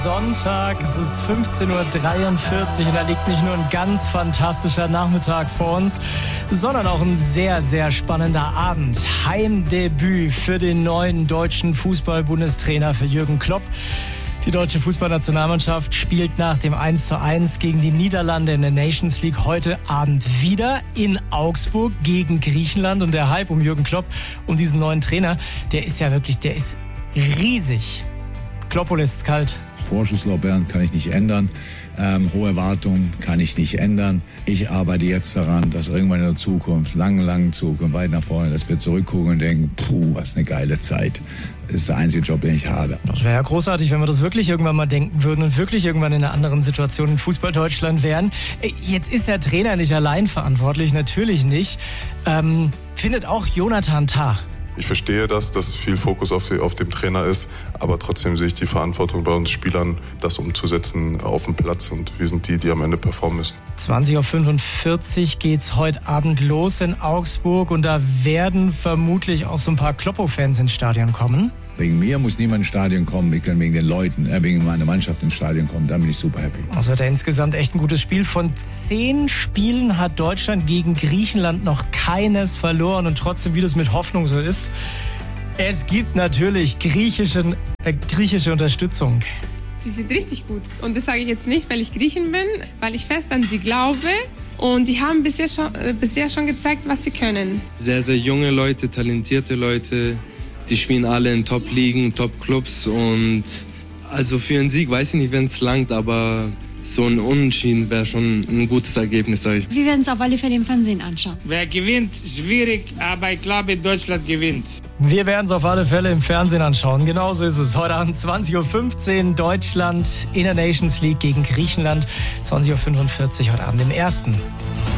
Sonntag, es ist 15:43 Uhr und da liegt nicht nur ein ganz fantastischer Nachmittag vor uns, sondern auch ein sehr, sehr spannender Abend. Heimdebüt für den neuen deutschen Fußball-Bundestrainer, für Jürgen Klopp. Die deutsche Fußballnationalmannschaft spielt nach dem 1:1 gegen die Niederlande in der Nations League heute Abend wieder in Augsburg gegen Griechenland. Und der Hype um Jürgen Klopp, um diesen neuen Trainer, der ist riesig. Kloppo lässt's kalt. Vorschusslorbeeren kann ich nicht ändern. Hohe Erwartungen kann ich nicht ändern. Ich arbeite jetzt daran, dass irgendwann in der Zukunft, lange Zukunft, weit nach vorne, dass wir zurückgucken und denken, was eine geile Zeit. Das ist der einzige Job, den ich habe. Das wäre ja großartig, wenn wir das wirklich irgendwann mal denken würden und wirklich irgendwann in einer anderen Situation in Fußball Deutschland wären. Jetzt ist der Trainer nicht allein verantwortlich, natürlich nicht. Findet auch Jonathan Tah. Ich verstehe dass viel Fokus auf dem Trainer ist, aber trotzdem sehe ich die Verantwortung bei uns Spielern, das umzusetzen auf dem Platz, und wir sind die am Ende performen müssen. 20:45 Uhr geht's heute Abend los in Augsburg und da werden vermutlich auch so ein paar Kloppo-Fans ins Stadion kommen. Wegen mir muss niemand ins Stadion kommen, wir können wegen den Leuten, wegen meiner Mannschaft ins Stadion kommen, da bin ich super happy. Das wird ja insgesamt echt ein gutes Spiel. Von 10 Spielen hat Deutschland gegen Griechenland noch keines verloren und trotzdem, wie das mit Hoffnung so ist, es gibt natürlich griechische Unterstützung. Die sind richtig gut. Und das sage ich jetzt nicht, weil ich Griechen bin, weil ich fest an sie glaube. Und die haben bisher schon gezeigt, was sie können. Sehr, sehr junge Leute, talentierte Leute. Die spielen alle in Top-Ligen, Top-Clubs. Und also für einen Sieg weiß ich nicht, wenn es langt, aber so ein Unentschieden wäre schon ein gutes Ergebnis, sage ich. Wir werden es auf alle Fälle im Fernsehen anschauen. Wer gewinnt, schwierig, aber ich glaube, Deutschland gewinnt. Wir werden es auf alle Fälle im Fernsehen anschauen. Genauso ist es. Heute Abend 20:15 Uhr Deutschland in der Nations League gegen Griechenland. 20:45 Uhr heute Abend im ersten.